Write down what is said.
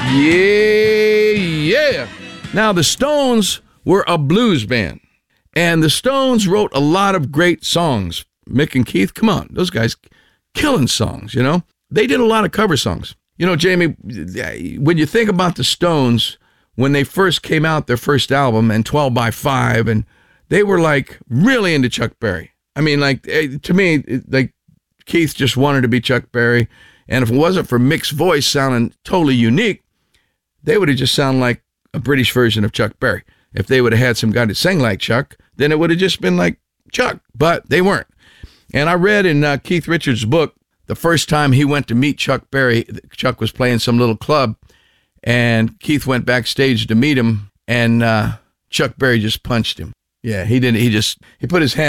Yeah. Now, the Stones were a blues band, and the Stones wrote a lot of great songs. Mick and Keith, come on, those guys killing songs, you know? They did a lot of cover songs. You know, Jamie, when you think about the Stones, when they first came out, their first album, and 12 by 5, and they were like really into Chuck Berry. I mean, like, to me, like, Keith just wanted to be Chuck Berry, and if it wasn't for Mick's voice sounding totally unique, they would have just sounded like a British version of Chuck Berry. If they would have had some guy that sang like Chuck, then it would have just been like Chuck, but they weren't. And I read in Keith Richards' book, the first time he went to meet Chuck Berry, Chuck was playing some little club, and Keith went backstage to meet him, and Chuck Berry just punched him. Yeah, he didn't. He put his hand